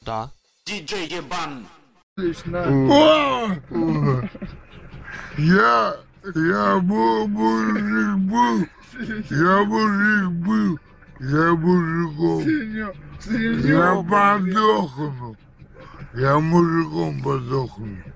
Да. Диджей Ебан. Я мужик был, я мужиком. Я подохну, я мужиком подохну.